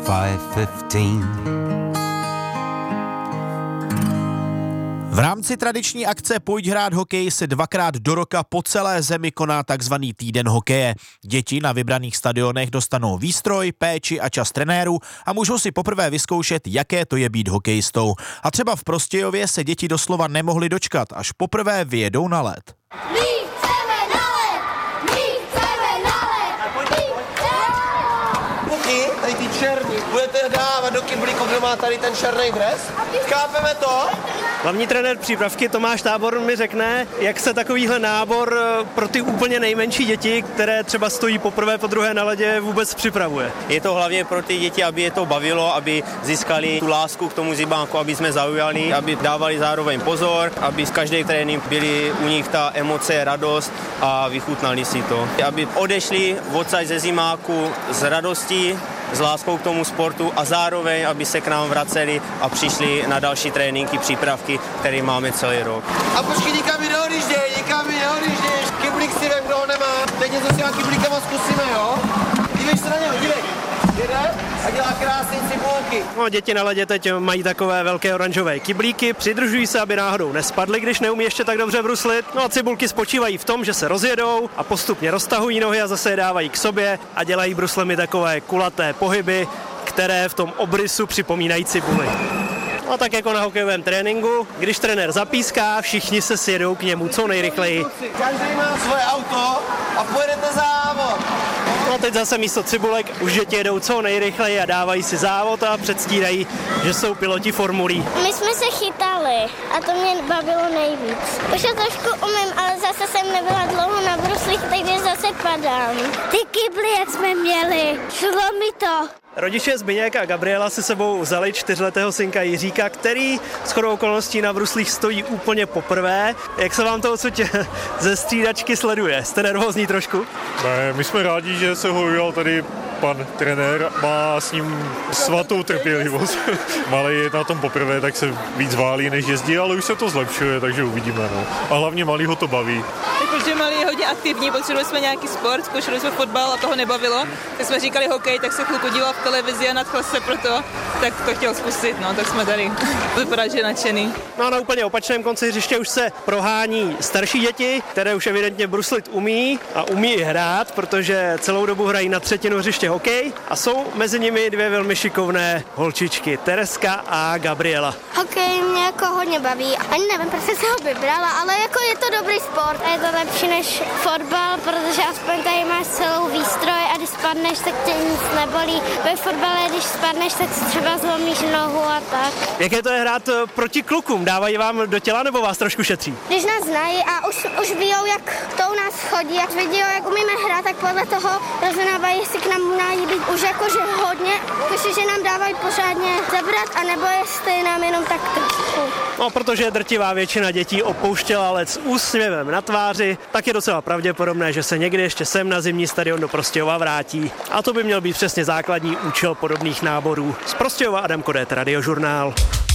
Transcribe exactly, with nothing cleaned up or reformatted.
five fifteen. V rámci tradiční akce Pojď hrát hokej se dvakrát do roka po celé zemi koná takzvaný týden hokeje. Děti na vybraných stadionech dostanou výstroj, péči a čas trenérů a můžou si poprvé vyzkoušet, jaké to je být hokejistou. A třeba v Prostějově se děti doslova nemohly dočkat, až poprvé vyjedou na led. My chceme na led! My chceme na led! My chceme! Kluky, tady ty černí, budete dávat do kyblíku, kdo má tady ten černý dres? Chápeme to? Hlavní trenér přípravky Tomáš Tábor mi řekne, jak se takovýhle nábor pro ty úplně nejmenší děti, které třeba stojí poprvé, po druhé na ledě, vůbec připravuje. Je to hlavně pro ty děti, aby je to bavilo, aby získali tu lásku k tomu zibánku, aby jsme zaujali, aby dávali zároveň pozor, aby z každé trénink byly u nich ta emoce, radost a vychutnali si to. Aby odešli odsaď ze zimáku s radostí, s láskou k tomu sportu a zároveň, aby se k nám vraceli a přišli na další tréninky, přípravky, které máme celý rok. A počkej, nikam mi neodjížděj, nikam mi neodjížděj. Kyblík si vem, kdo ho nemá. Teď něco s těma kyblíkama zkusíme, jo? Dívej se na něho, dívej. Jede a dělá krásný cibulky. No, děti na ledě teď mají takové velké oranžové kyblíky, přidržují se, aby náhodou nespadly, když neumí ještě tak dobře bruslit. No a cibulky spočívají v tom, že se rozjedou a postupně roztahují nohy a zase je dávají k sobě a dělají bruslemi takové kulaté pohyby, které v tom obrysu připomínají cibuly. No tak jako na hokejovém tréninku, když trenér zapíská, všichni se sjedou k němu co nejrychleji. Každý má svoje auto a pojedete závod. No teď zase místo cibulek už děti jedou co nejrychleji a dávají si závod a předstírají, že jsou piloti formulí. My jsme se chytali a to mě bavilo nejvíc. Už to trošku umím, ale zase jsem nebyla dlouho na bruslích, takže zase padám. Ty kybly, jak jsme měli, šlo mi to. Rodiče Zbyněk a Gabriela si sebou vzali čtyřletého synka Jiříka, který shodou okolností na bruslích stojí úplně poprvé. Jak se vám to odsud ze střídačky sleduje? Jste nervózní trošku? Ne, my jsme rádi, že se ho ujal tady pan trenér, má s ním svatou trpělivost. Malý je na tom poprvé, tak se víc válí, než jezdí, ale už se to zlepšuje, takže uvidíme. No. A hlavně malý ho to baví. Protože malý je hodně aktivní, potřebovali jsme nějaký sport, zkoušeli jsme fotbal a toho nebavilo. Tak jsme říkali hokej, tak se chvilku díval v televizi a nadchl se proto, tak to chtěl zkusit, no, tak jsme tady. Vypadá, že je nadšený. No a na úplně opačném konci hřiště už se prohání starší děti, které už evidentně bruslit umí a umí i hrát, protože celou dobu hrají na třetinu hřiště hokej a jsou mezi nimi dvě velmi šikovné holčičky, Tereska a Gabriela. Hokej mě jako hodně baví. Ani nevím, proč jsem se ho vybrala, ale jako je to dobrý sport. A je to lepší než fotbal, protože aspoň tady máš celou výstroj a když spadneš, tak tě nic nebolí. Ve fotbale, když spadneš, tak si třeba zlomíš nohu a tak. Jaké to je hrát proti klukům? Dávají vám do těla nebo vás trošku šetří? Když nás znají a už, už víjou, jak to u nás chodí, jak vidí, jak umíme hrát, tak podle toho rozhodnávají, jestli k nám mají být už jakože hodně, protože nám dávají pořádně zabrat, anebo jestli nám jenom tak trošku. No, protože drtivá většina dětí opouštěla led s úsměvem na tváři, tak je docela pravděpodobné, že se někdy ještě sem na zimní stadion do Prostějova vrátí. A to by měl být přesně základní účel podobných náborů. Z Prostějova Adam Kodet, Radiožurnál.